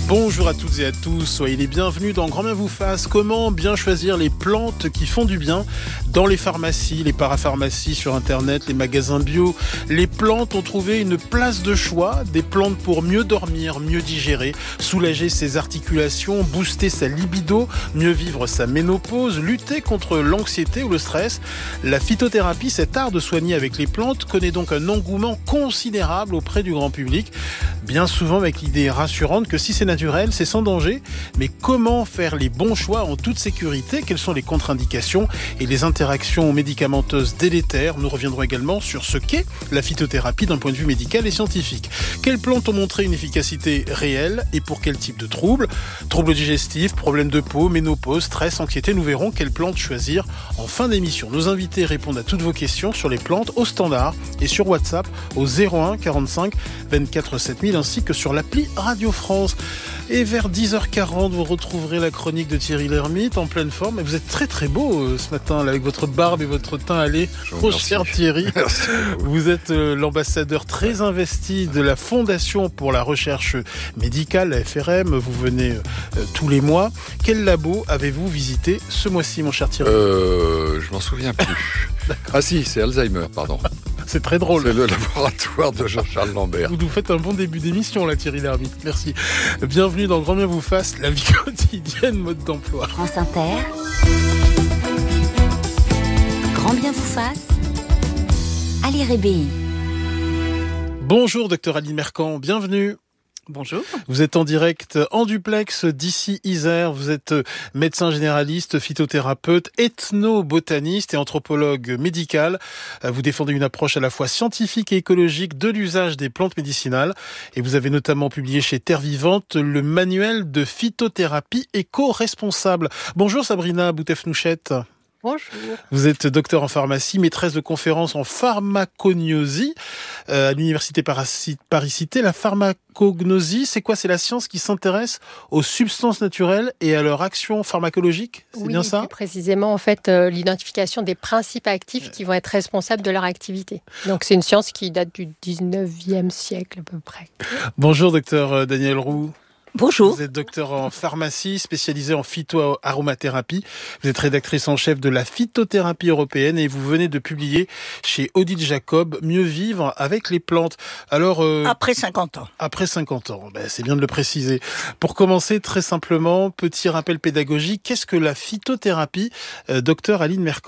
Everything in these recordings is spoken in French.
Bonjour à toutes et à tous, soyez les bienvenus dans Grand Bien vous fasse. Comment bien choisir les plantes qui font du bien dans les pharmacies, les parapharmacies sur internet, les magasins bio. Les plantes ont trouvé une place de choix, des plantes pour mieux dormir, mieux digérer, soulager ses articulations, booster sa libido, mieux vivre sa ménopause, lutter contre l'anxiété ou le stress. La phytothérapie, cet art de soigner avec les plantes, connaît donc un engouement considérable auprès du grand public. Bien souvent avec l'idée rassurante que si c'est naturel, c'est sans danger. Mais comment faire les bons choix en toute sécurité ? Quelles sont les contre-indications et les interactions médicamenteuses délétères ? Nous reviendrons également sur ce qu'est la phytothérapie d'un point de vue médical et scientifique. Quelles plantes ont montré une efficacité réelle et pour quel type de troubles ? Troubles digestifs, problèmes de peau, ménopause, stress, anxiété. Nous verrons quelles plantes choisir en fin d'émission. Nos invités répondent à toutes vos questions sur les plantes au standard et sur WhatsApp au 01 45 24 7000 ainsi que sur l'appli Radio France. Et vers 10h40, vous retrouverez la chronique de Thierry Lhermitte en pleine forme. Et vous êtes très très beau ce matin là, avec votre barbe et votre teint allé. Trop cher Thierry. Merci. Vous êtes l'ambassadeur très investi de la Fondation pour la recherche médicale, la FRM. Vous venez tous les mois. Quel labo avez-vous visité ce mois-ci, mon cher Thierry ? Je m'en souviens plus. Ah si, c'est Alzheimer, pardon. C'est très drôle. C'est le laboratoire de Jean-Charles Lambert. Vous nous faites un bon début d'émission là, Thierry Lhermitte. Merci. Bienvenue dans Grand Bien vous fasse, la vie quotidienne, mode d'emploi. France Inter. Grand Bien vous fasse. Ali Rébéi. Bonjour, docteur Aline Mercant. Bienvenue. Bonjour. Vous êtes en direct en duplex d'ici Isère. Vous êtes médecin généraliste, phytothérapeute, ethnobotaniste et anthropologue médical. Vous défendez une approche à la fois scientifique et écologique de l'usage des plantes médicinales. Et vous avez notamment publié chez Terre Vivante le manuel de phytothérapie éco-responsable. Bonjour Sabrina Boutefnouchette. Bonjour. Vous êtes docteur en pharmacie, maîtresse de conférences en pharmacognosie à l'université Paris-Cité. La pharmacognosie, c'est quoi ? C'est la science qui s'intéresse aux substances naturelles et à leur action pharmacologique ? C'est bien ça ? Oui, plus précisément, en fait, l'identification des principes actifs qui vont être responsables de leur activité. Donc, c'est une science qui date du 19e siècle à peu près. Bonjour, docteur Daniel Roux. Bonjour. Vous êtes docteur en pharmacie, spécialisé en phytoaromathérapie. Vous êtes rédactrice en chef de la phytothérapie européenne et vous venez de publier chez Odile Jacob Mieux vivre avec les plantes. Alors après 50 ans. Après 50 ans, c'est bien de le préciser. Pour commencer, très simplement, petit rappel pédagogique, qu'est-ce que la phytothérapie, docteur Aline Mercant ?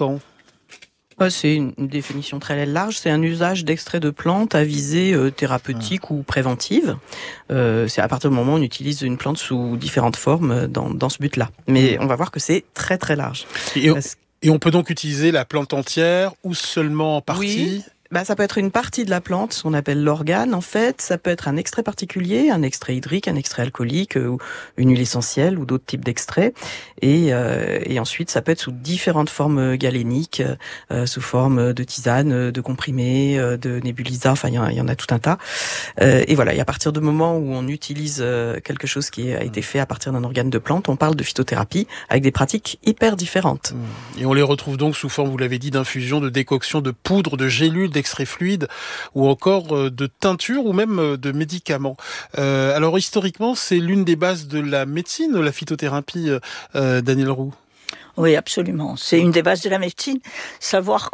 C'est une définition très large. C'est un usage d'extraits de plantes à visée thérapeutique ou préventive. C'est à partir du moment où on utilise une plante sous différentes formes dans ce but-là. Mais on va voir que c'est très très large. Et on peut donc utiliser la plante entière ou seulement en partie ? Oui. Ça peut être une partie de la plante, ce qu'on appelle l'organe en fait. Ça peut être un extrait particulier, un extrait hydrique, un extrait alcoolique, ou une huile essentielle ou d'autres types d'extraits. Et ensuite, ça peut être sous différentes formes galéniques, sous forme de tisane, de comprimés, de nébulisa. Enfin, il y en a tout un tas. Et voilà. Et à partir du moment où on utilise quelque chose qui a été fait à partir d'un organe de plante, on parle de phytothérapie avec des pratiques hyper différentes. Et on les retrouve donc sous forme, vous l'avez dit, d'infusion, de décoction, de poudre, de gélules, d'extraits fluides ou encore de teintures ou même de médicaments. Alors historiquement, c'est l'une des bases de la médecine, la phytothérapie, Daniel Roux. Oui, absolument. C'est une des bases de la médecine. Savoir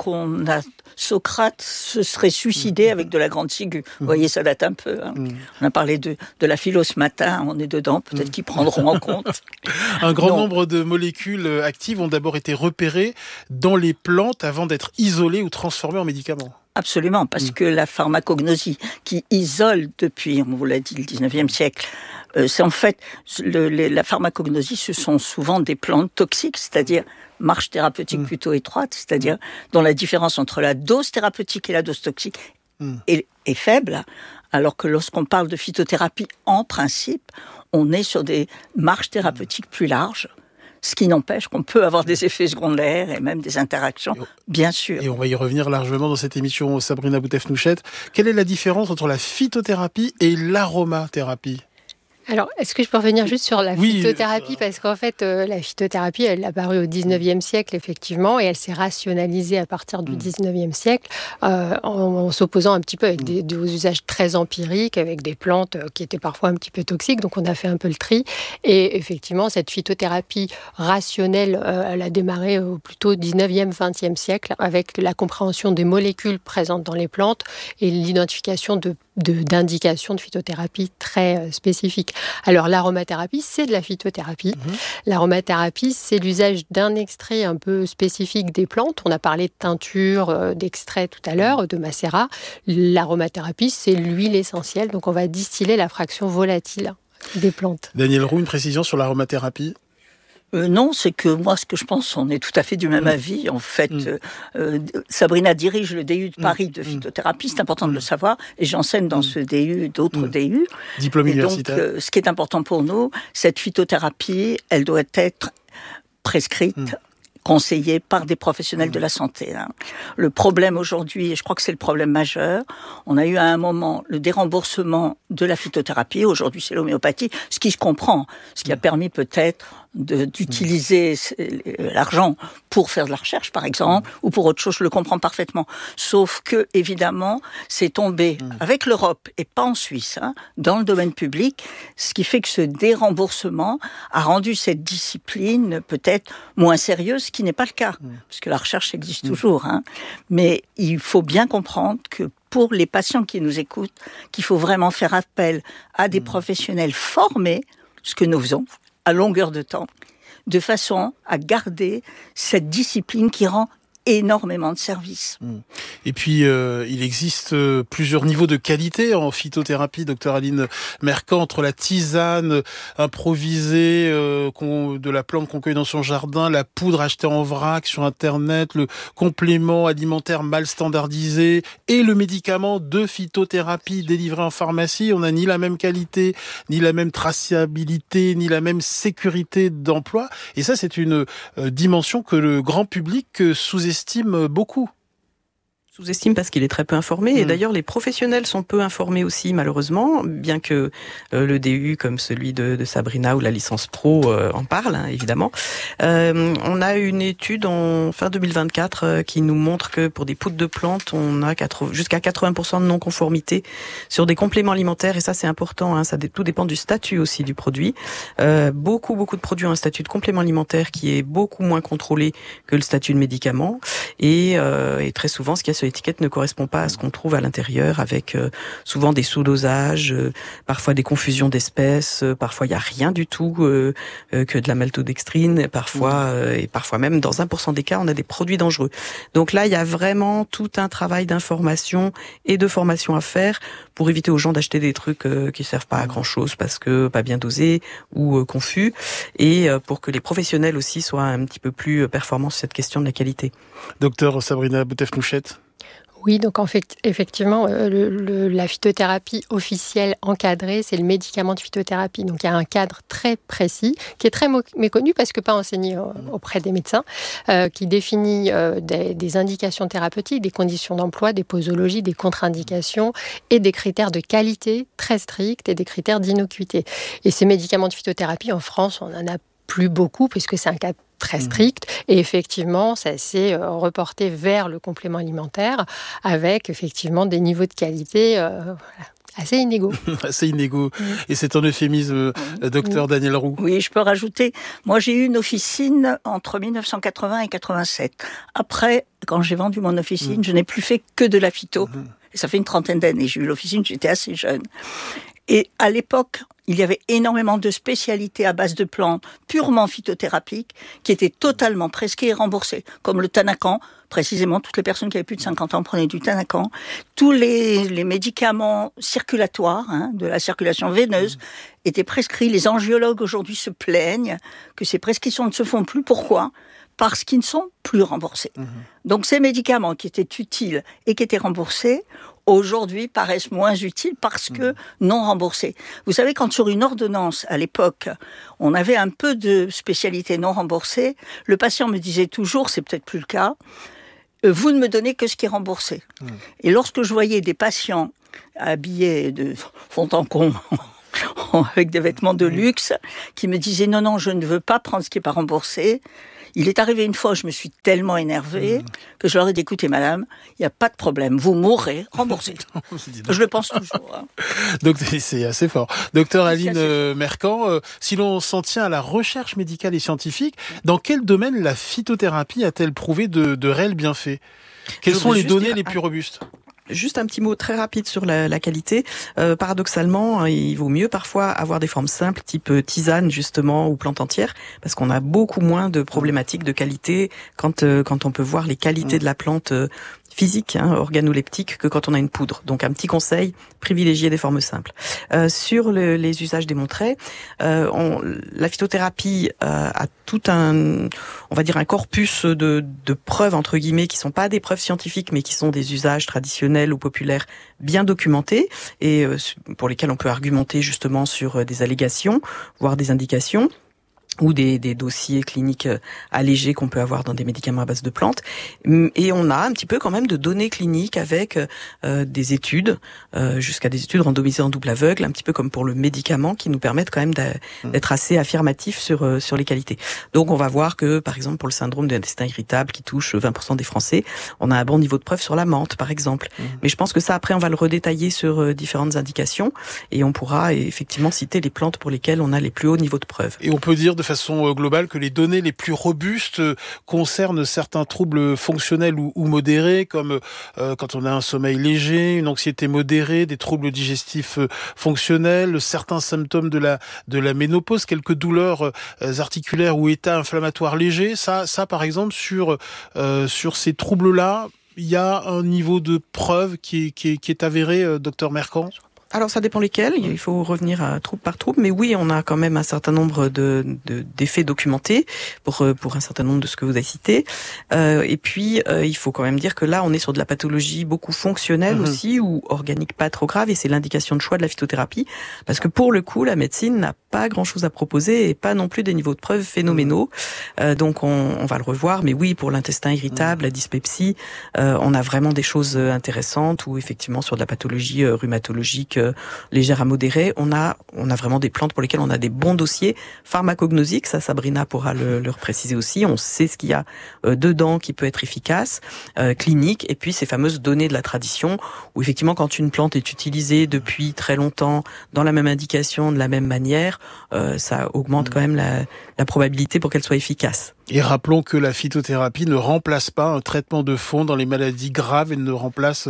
Socrate se serait suicidé avec de la grande ciguë. Vous voyez, ça date un peu. Hein. On a parlé de la philo ce matin, on est dedans, peut-être qu'ils prendront en compte. Un grand nombre de molécules actives ont d'abord été repérées dans les plantes avant d'être isolées ou transformées en médicaments. Absolument, parce que la pharmacognosie qui isole depuis, on vous l'a dit, le 19e siècle, c'est en fait, la pharmacognosie, ce sont souvent des plantes toxiques, c'est-à-dire marche thérapeutique plutôt étroite, c'est-à-dire dont la différence entre la dose thérapeutique et la dose toxique est faible, alors que lorsqu'on parle de phytothérapie, en principe, on est sur des marches thérapeutiques plus larges. Ce qui n'empêche qu'on peut avoir des effets secondaires et même des interactions, bien sûr. Et on va y revenir largement dans cette émission, Sabrina Boutefnouchette. Quelle est la différence entre la phytothérapie et l'aromathérapie ? Alors, est-ce que je peux revenir juste sur la phytothérapie ? Parce qu'en fait, la phytothérapie, elle est apparue au 19e siècle, effectivement, et elle s'est rationalisée à partir du 19e siècle, en s'opposant un petit peu avec des usages très empiriques, avec des plantes qui étaient parfois un petit peu toxiques. Donc, on a fait un peu le tri. Et effectivement, cette phytothérapie rationnelle, elle a démarré plutôt au 19e, 20e siècle, avec la compréhension des molécules présentes dans les plantes et l'identification d'indications de phytothérapie très spécifiques. Alors, l'aromathérapie, c'est de la phytothérapie. L'aromathérapie, c'est l'usage d'un extrait un peu spécifique des plantes. On a parlé de teinture, d'extrait tout à l'heure, de macérat. L'aromathérapie, c'est l'huile essentielle. Donc, on va distiller la fraction volatile des plantes. Daniel Roux, une précision sur l'aromathérapie ? Non, c'est que moi, ce que je pense, on est tout à fait du même avis. En fait, Sabrina dirige le DU de Paris de phytothérapie, c'est important de le savoir, et j'enseigne dans ce DU d'autres DU. Diplôme universitaire. Donc, ce qui est important pour nous, cette phytothérapie, elle doit être prescrite, conseillée par des professionnels de la santé. Le problème aujourd'hui, et je crois que c'est le problème majeur, on a eu à un moment le déremboursement de la phytothérapie, aujourd'hui c'est l'homéopathie, ce qui se comprend, ce qui a permis peut-être d'utiliser l'argent pour faire de la recherche, par exemple, ou pour autre chose, je le comprends parfaitement. Sauf que, évidemment, c'est tombé avec l'Europe, et pas en Suisse, dans le domaine public, ce qui fait que ce déremboursement a rendu cette discipline peut-être moins sérieuse, ce qui n'est pas le cas, parce que la recherche existe toujours. Mais il faut bien comprendre que pour les patients qui nous écoutent, qu'il faut vraiment faire appel à des professionnels formés, ce que nous faisons, à longueur de temps, de façon à garder cette discipline qui rend énormément de services. Et puis, il existe plusieurs niveaux de qualité en phytothérapie, docteur Aline Mercant, entre la tisane improvisée de la plante qu'on cueille dans son jardin, la poudre achetée en vrac sur Internet, le complément alimentaire mal standardisé et le médicament de phytothérapie délivré en pharmacie. On n'a ni la même qualité, ni la même traçabilité, ni la même sécurité d'emploi. Et ça, c'est une dimension que le grand public sous-estime beaucoup. Sous-estime parce qu'il est très peu informé. Et d'ailleurs, les professionnels sont peu informés aussi, malheureusement, bien que le DU, comme celui de Sabrina ou la licence pro, en parle, évidemment. On a une étude en fin 2024 qui nous montre que pour des poudres de plantes, on a jusqu'à 80% de non-conformité sur des compléments alimentaires. Et ça, c'est important. Tout dépend du statut aussi du produit. Beaucoup de produits ont un statut de complément alimentaire qui est beaucoup moins contrôlé que le statut de médicament. Et très souvent, ce qu'il y a sur l'étiquette ne correspond pas à ce qu'on trouve à l'intérieur, avec souvent des sous-dosages, parfois des confusions d'espèces, parfois il n'y a rien du tout que de la maltodextrine, parfois et parfois même dans 1% des cas on a des produits dangereux. Donc là il y a vraiment tout un travail d'information et de formation à faire pour éviter aux gens d'acheter des trucs qui servent pas à grand chose parce que pas bien dosés ou confus, et pour que les professionnels aussi soient un petit peu plus performants sur cette question de la qualité. Docteur Sabrina Boutef-Nouchette. Oui, donc en fait, effectivement, la phytothérapie officielle encadrée, c'est le médicament de phytothérapie. Donc il y a un cadre très précis, qui est très méconnu parce que pas enseigné auprès des médecins, qui définit des indications thérapeutiques, des conditions d'emploi, des posologies, des contre-indications et des critères de qualité très stricts et des critères d'innocuité. Et ces médicaments de phytothérapie, en France, on en a plus beaucoup puisque c'est un cadre très strict, et effectivement ça s'est reporté vers le complément alimentaire avec effectivement des niveaux de qualité assez inégaux. Assez inégaux. Et c'est un euphémisme, docteur Daniel Roux. Oui, je peux rajouter. Moi, j'ai eu une officine entre 1980 et 87. Après, quand j'ai vendu mon officine, je n'ai plus fait que de la phyto. Et ça fait une trentaine d'années. J'ai eu l'officine, j'étais assez jeune. Et à l'époque, il y avait énormément de spécialités à base de plantes purement phytothérapiques qui étaient totalement prescrites et remboursées, comme le Tanacan. Précisément, toutes les personnes qui avaient plus de 50 ans prenaient du Tanacan. Tous les médicaments circulatoires, de la circulation veineuse, étaient prescrits. Les angiologues aujourd'hui se plaignent que ces prescriptions ne se font plus. Pourquoi ? Parce qu'ils ne sont plus remboursés. Donc ces médicaments qui étaient utiles et qui étaient remboursés, aujourd'hui paraissent moins utiles parce que non remboursés. Vous savez, quand sur une ordonnance, à l'époque, on avait un peu de spécialités non remboursées, le patient me disait toujours, c'est peut-être plus le cas, vous ne me donnez que ce qui est remboursé. Et lorsque je voyais des patients habillés de fond en comble, avec des vêtements de luxe, qui me disaient non, je ne veux pas prendre ce qui n'est pas remboursé. Il est arrivé une fois, je me suis tellement énervée que je leur ai dit, écoutez madame, il n'y a pas de problème, vous mourrez, remboursé. Je le pense toujours. Hein. Donc c'est assez fort. Docteur Aline Mercant, si l'on s'en tient à la recherche médicale et scientifique, dans quel domaine la phytothérapie a-t-elle prouvé de réels bienfaits ? Quelles sont les données les plus robustes ? Juste un petit mot très rapide sur la qualité. Paradoxalement, il vaut mieux parfois avoir des formes simples, type tisane justement ou plante entière, parce qu'on a beaucoup moins de problématiques de qualité quand on peut voir les qualités de la plante physique, organoleptique, que quand on a une poudre. Donc un petit conseil, privilégier des formes simples. Sur les usages démontrés, la phytothérapie a tout un corpus de preuves entre guillemets qui sont pas des preuves scientifiques, mais qui sont des usages traditionnels ou populaires bien documentés et pour lesquels on peut argumenter justement sur des allégations, voire des indications, ou des dossiers cliniques allégés qu'on peut avoir dans des médicaments à base de plantes. Et on a un petit peu quand même de données cliniques avec des études, jusqu'à des études randomisées en double aveugle, un petit peu comme pour le médicament, qui nous permettent quand même d'être assez affirmatifs sur les qualités. Donc on va voir que, par exemple, pour le syndrome de l'intestin irritable qui touche 20% des Français, on a un bon niveau de preuve sur la menthe, par exemple. Mais je pense que ça, après, on va le redétailler sur différentes indications et on pourra effectivement citer les plantes pour lesquelles on a les plus hauts niveaux de preuve. Et on peut dire de façon globale que les données les plus robustes concernent certains troubles fonctionnels ou modérés, comme quand on a un sommeil léger, une anxiété modérée, des troubles digestifs fonctionnels, certains symptômes de la ménopause, quelques douleurs articulaires ou états inflammatoires légers. Ça par exemple, sur ces troubles-là, il y a un niveau de preuve qui est avéré, docteur Mercant ? Alors ça dépend lesquels, il faut revenir à troupe par troupe, mais oui, on a quand même un certain nombre d'effets documentés pour un certain nombre de ce que vous avez cité. Et puis il faut quand même dire que là on est sur de la pathologie beaucoup fonctionnelle aussi, ou organique pas trop grave, et c'est l'indication de choix de la phytothérapie, parce que pour le coup la médecine n'a pas grand chose à proposer et pas non plus des niveaux de preuve phénoménaux. Donc on va le revoir, mais oui, pour l'intestin irritable, la dyspepsie, on a vraiment des choses intéressantes, ou effectivement sur de la pathologie rhumatologique légère à modérée, on a vraiment des plantes pour lesquelles on a des bons dossiers pharmacognosiques, ça Sabrina pourra le repréciser aussi, on sait ce qu'il y a dedans qui peut être efficace, clinique, et puis ces fameuses données de la tradition, où effectivement quand une plante est utilisée depuis très longtemps, dans la même indication, de la même manière, ça augmente quand même la probabilité pour qu'elle soit efficace. Et rappelons que la phytothérapie ne remplace pas un traitement de fond dans les maladies graves, et ne remplace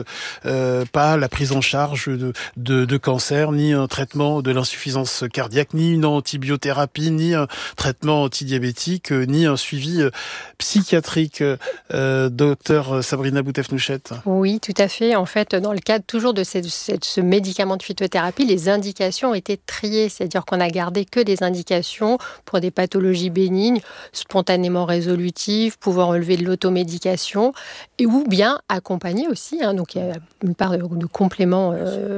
pas la prise en charge de cancer, ni un traitement de l'insuffisance cardiaque, ni une antibiothérapie, ni un traitement antidiabétique, ni un suivi psychiatrique. Docteur Sabrina Boutefnouchet. Oui, tout à fait. En fait, dans le cadre toujours de ce médicament de phytothérapie, les indications ont été triées, c'est-à-dire qu'on a gardé que des indications pour des pathologies bénignes, spontanément résolutives, pouvant relever de l'automédication, et ou bien accompagner aussi. Donc il y a une part de complément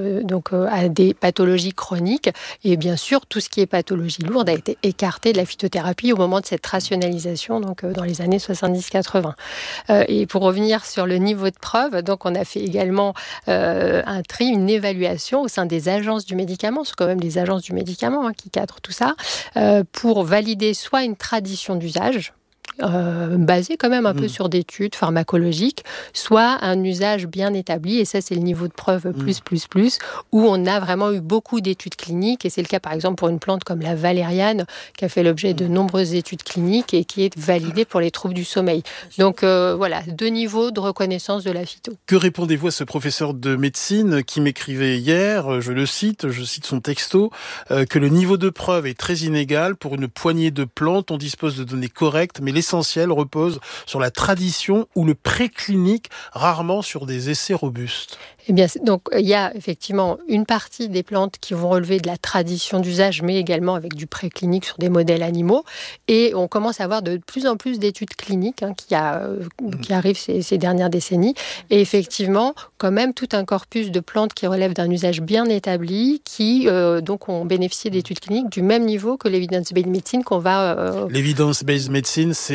à des pathologies chroniques, et bien sûr tout ce qui est pathologie lourde a été écarté de la phytothérapie au moment de cette rationalisation, donc dans les années 70-80. Et pour revenir sur le niveau de preuve, donc on a fait également un tri, une évaluation au sein des agences du médicament, c'est quand même les agences du médicament qui cadrent tout ça, pour valider soit une tradition d'usage, basé quand même un peu sur d'études pharmacologiques, soit un usage bien établi, et ça c'est le niveau de preuve plus, où on a vraiment eu beaucoup d'études cliniques, et c'est le cas par exemple pour une plante comme la valériane, qui a fait l'objet de nombreuses études cliniques et qui est validée pour les troubles du sommeil. Donc voilà, 2 niveaux de reconnaissance de la phyto. Que répondez-vous à ce professeur de médecine qui m'écrivait hier, je cite son texto, que le niveau de preuve est très inégal pour une poignée de plantes, on dispose de données correctes, mais l'essentiel repose sur la tradition ou le préclinique, rarement sur des essais robustes. Eh bien, donc il y a effectivement une partie des plantes qui vont relever de la tradition d'usage, mais également avec du préclinique sur des modèles animaux. Et on commence à avoir de plus en plus d'études cliniques qui arrivent ces dernières décennies. Et effectivement, quand même tout un corpus de plantes qui relèvent d'un usage bien établi, qui donc ont bénéficié d'études cliniques du même niveau que l'evidence-based medicine qu'on va... L'evidence-based medicine, c'est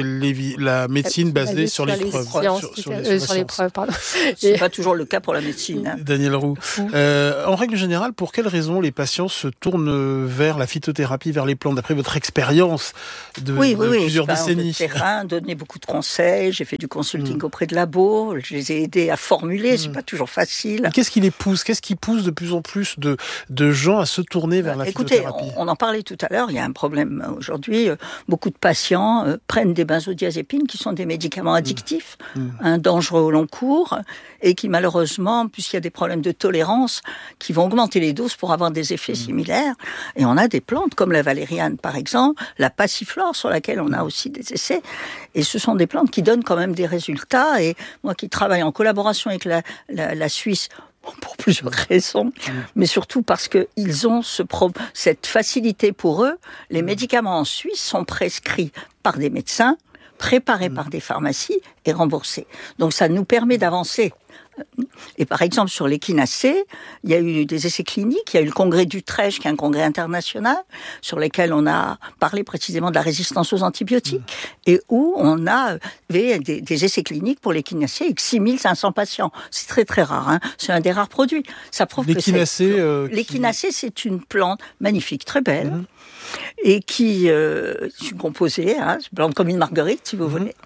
la médecine basée sur les preuves. Sur les preuves, pardon. C'est pas toujours le cas pour la médecine. Hein. Daniel Roux. En règle générale, pour quelles raisons les patients se tournent vers la phytothérapie, vers les plantes, d'après votre expérience de plusieurs décennies? De terrain, donné beaucoup de conseils, j'ai fait du consulting auprès de labos, je les ai aidés à formuler, c'est pas toujours facile. Et qu'est-ce qui les pousse? Qu'est-ce qui pousse de plus en plus de gens à se tourner vers la phytothérapie? Écoutez, on en parlait tout à l'heure, il y a un problème aujourd'hui. Beaucoup de patients prennent des benzodiazépines qui sont des médicaments addictifs, dangereux au long cours, et qui malheureusement, puisqu'il y a des problèmes de tolérance, qui vont augmenter les doses pour avoir des effets similaires. Et on a des plantes comme la valériane par exemple, la passiflore sur laquelle on a aussi des essais. Et ce sont des plantes qui donnent quand même des résultats. Et moi qui travaille en collaboration avec la Suisse, pour plusieurs raisons, mais surtout parce qu'ils ont cette facilité pour eux. Les médicaments en Suisse sont prescrits par des médecins, préparés par des pharmacies et remboursés. Donc ça nous permet d'avancer. Et par exemple, sur l'échinacée, il y a eu des essais cliniques, il y a eu le congrès d'Utrecht, qui est un congrès international, sur lequel on a parlé précisément de la résistance aux antibiotiques, et où on a des essais cliniques pour l'échinacée avec 6500 patients. C'est très très rare, hein. C'est un des rares produits. Ça prouve que l'échinacée, c'est une plante magnifique, très belle, et qui est composée, hein, c'est une plante comme une marguerite, si vous voulez,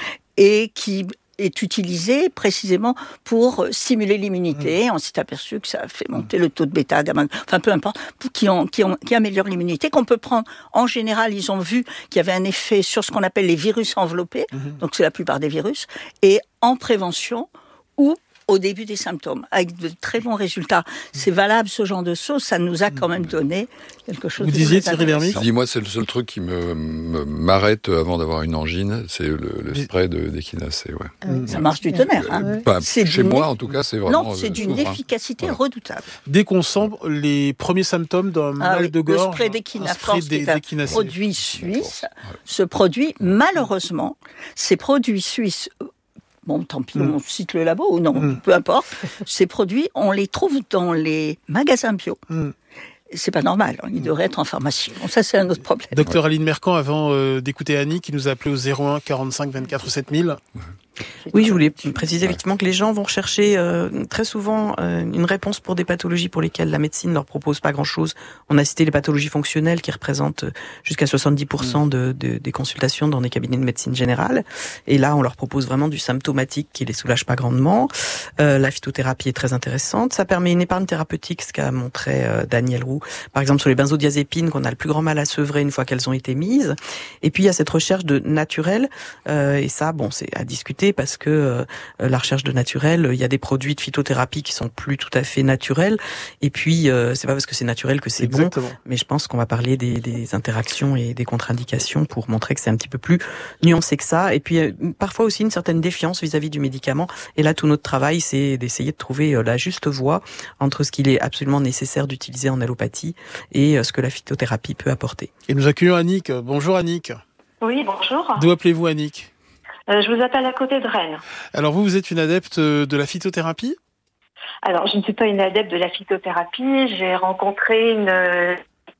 et qui est utilisé précisément pour stimuler l'immunité. On s'est aperçu que ça fait monter le taux de bêta, gamma, enfin peu importe, qui améliore l'immunité, qu'on peut prendre. En général, ils ont vu qu'il y avait un effet sur ce qu'on appelle les virus enveloppés, donc c'est la plupart des virus, et en prévention ou au début des symptômes, avec de très bons résultats. C'est valable, ce genre de choses, ça nous a quand même donné quelque chose de très intéressant. Vous disiez, Thierry Lhermitte ? Dis-moi, c'est le seul truc qui m'arrête avant d'avoir une angine, c'est le spray d'échinacée. Ouais. Ça marche du tonnerre. Hein. Chez moi, en tout cas, c'est vraiment... Non, c'est d'une efficacité redoutable. Dès qu'on sent les premiers symptômes d'un mal de gorge... Le spray d'Echinaforce, qui est un produit suisse, ce produit, malheureusement, ces produits suisses... Bon, tant pis, on cite le labo ou non, peu importe. Ces produits, on les trouve dans les magasins bio. C'est pas normal, ils devraient être en pharmacie. Bon, ça, c'est un autre problème. Docteur Aline Mercant, avant d'écouter Annie, qui nous a appelé au 01 45 24 7000. Oui, je voulais préciser effectivement que les gens vont rechercher très souvent une réponse pour des pathologies pour lesquelles la médecine ne leur propose pas grand-chose. On a cité les pathologies fonctionnelles qui représentent jusqu'à 70% des consultations dans des cabinets de médecine générale. Et là, on leur propose vraiment du symptomatique qui les soulage pas grandement. La phytothérapie est très intéressante. Ça permet une épargne thérapeutique, ce qu'a montré Daniel Roux. Par exemple, sur les benzodiazépines, qu'on a le plus grand mal à sevrer une fois qu'elles ont été mises. Et puis, il y a cette recherche de naturel. Et ça, bon, c'est à discuter parce que la recherche de naturel, il y a des produits de phytothérapie qui sont plus tout à fait naturels. Et puis, c'est pas parce que c'est naturel que c'est bon. Mais je pense qu'on va parler des interactions et des contre-indications pour montrer que c'est un petit peu plus nuancé que ça. Et puis, parfois aussi une certaine défiance vis-à-vis du médicament. Et là, tout notre travail, c'est d'essayer de trouver la juste voie entre ce qu'il est absolument nécessaire d'utiliser en allopathie et ce que la phytothérapie peut apporter. Et nous accueillons Annick. Bonjour Annick. Oui, bonjour. D'où appelez-vous Annick ? Je vous appelle à côté de Rennes. Alors vous êtes une adepte de la phytothérapie ? Alors je ne suis pas une adepte de la phytothérapie. J'ai rencontré une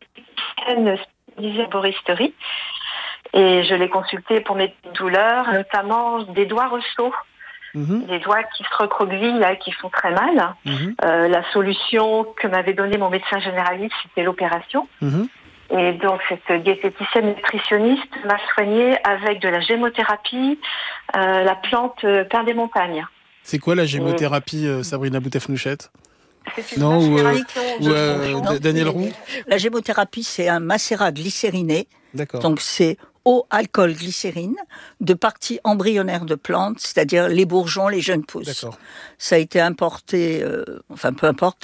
spécialisée en herboristerie et je l'ai consultée pour mes douleurs, notamment des doigts ressauts. Des doigts qui se recroquevillent, qui font très mal. La solution que m'avait donnée mon médecin généraliste, c'était l'opération. Et donc, cette diététicienne nutritionniste m'a soignée avec de la gémothérapie, la plante pain des montagnes. C'est quoi la gémothérapie, Sabrina Boutefnouchette ? C'est une Daniel Roux ? La gémothérapie, c'est un macérat glycériné. D'accord. Donc, c'est eau, alcool, glycérine, de parties embryonnaires de plantes, c'est-à-dire les bourgeons, les jeunes pousses. D'accord. Ça a été importé, peu importe,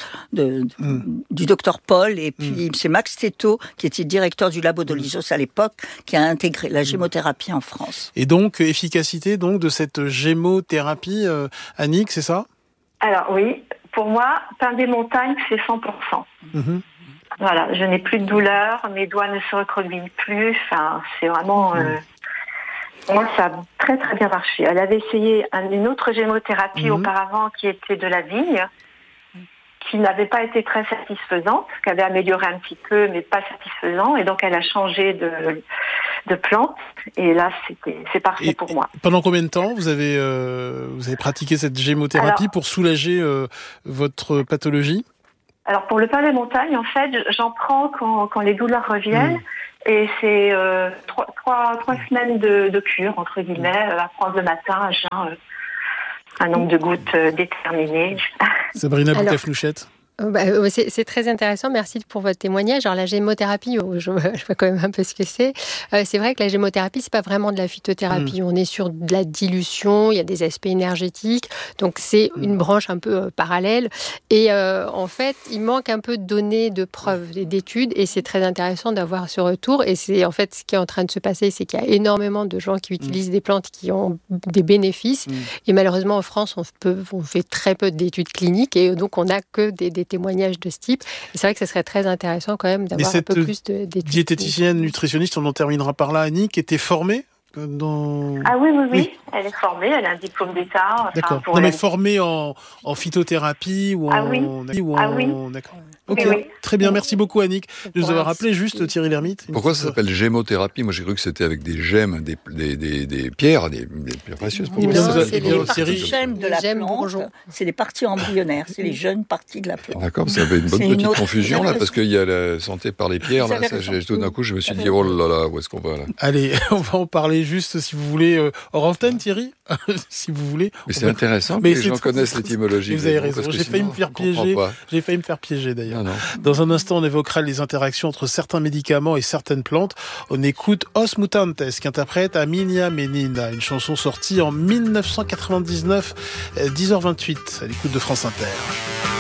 du docteur Paul, et puis c'est Max Teto, qui était directeur du labo de l'ISOS à l'époque, qui a intégré la gémothérapie en France. Et donc, efficacité de cette gémothérapie, Annick, c'est ça ? Alors oui, pour moi, pain des montagnes, c'est 100%. Voilà, je n'ai plus de douleur, mes doigts ne se recroquevillent plus, enfin, c'est vraiment... Moi, ça a très très bien marché. Elle avait essayé une autre gémothérapie auparavant qui était de la vigne. qui n'avait pas été très satisfaisante, qui avait amélioré un petit peu, mais pas satisfaisant. Et donc, elle a changé de plante. Et là, c'est parfait pour moi. Pendant combien de temps vous avez pratiqué cette gémothérapie pour soulager votre pathologie ? Alors, pour le pavé montagne, en fait, j'en prends quand les douleurs reviennent. Et c'est 3 semaines de cure, entre guillemets, à prendre le matin, à jeun, un nombre de gouttes déterminé. Sabrina Bouteflouchette. C'est très intéressant, merci pour votre témoignage. Alors la gémothérapie, je vois quand même un peu ce que c'est. C'est vrai que la gémothérapie, c'est pas vraiment de la phytothérapie. On est sur de la dilution, il y a des aspects énergétiques, donc c'est une branche un peu parallèle. Et en fait, il manque un peu de données, de preuves, d'études, et c'est très intéressant d'avoir ce retour. Et c'est en fait ce qui est en train de se passer, c'est qu'il y a énormément de gens qui utilisent des plantes qui ont des bénéfices. Et malheureusement, en France, on fait très peu d'études cliniques, et donc on n'a que des témoignages de ce type. Et c'est vrai que ce serait très intéressant quand même d'avoir un peu plus d'études. Diététicienne, nutritionniste, on en terminera par là. Annick était formée Ah oui. Elle est formée, elle a un diplôme d'État. D'accord. Non, mais formée en phytothérapie ou en... D'accord. Ok, très bien. Merci beaucoup, Annick, de nous avoir rappelé. Juste, Thierry Lhermitte. Pourquoi ça s'appelle gémothérapie ? Moi, j'ai cru que c'était avec des gemmes, des pierres, des pierres précieuses. C'est les parties gemmes de la plante. C'est les parties embryonnaires. C'est les jeunes parties de la plante. D'accord, ça avait une bonne petite confusion, là, parce qu'il y a la santé par les pierres. Là, tout d'un coup, je me suis dit, oh là là, où est-ce qu'on va, là ? Allez, on va en parler juste, si vous voulez, hors antenne, Thierry, si vous voulez. Mais c'est intéressant que les gens connaissent l'étymologie. Vous avez raison, j'ai failli me faire piéger. J'ai failli me faire piéger, d'ailleurs. Dans un instant, on évoquera les interactions entre certains médicaments et certaines plantes. On écoute Os Mutantes, qui interprète Aminia Menina, une chanson sortie en 1999, 10h28, à l'écoute de France Inter.